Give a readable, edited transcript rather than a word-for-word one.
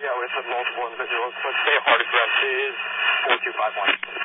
Yeah, with multiple individuals. Let's say hard address is 4251.